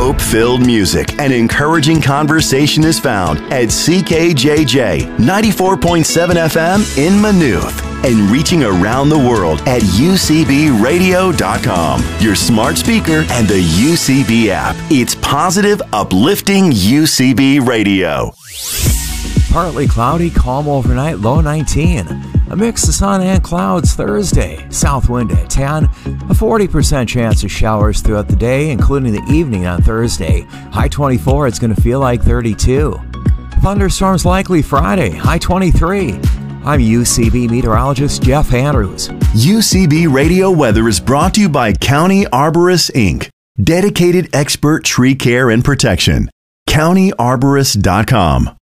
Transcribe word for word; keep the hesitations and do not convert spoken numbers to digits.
Hope-filled music and encouraging conversation is found at C K J J ninety-four point seven F M in Maynooth and reaching around the world at U C B radio dot com, your smart speaker, and the U C B app. It's positive, uplifting U C B radio. Partly cloudy, calm overnight, low nineteen. A mix of sun and clouds Thursday. South wind at ten. A forty percent chance of showers throughout the day, including the evening on Thursday. High twenty-four, it's going to feel like thirty-two. Thunderstorms likely Friday. High twenty-three. I'm U C B meteorologist Jeff Andrews. U C B Radio Weather is brought to you by County Arborists, Incorporated. Dedicated expert tree care and protection. county arborist dot com.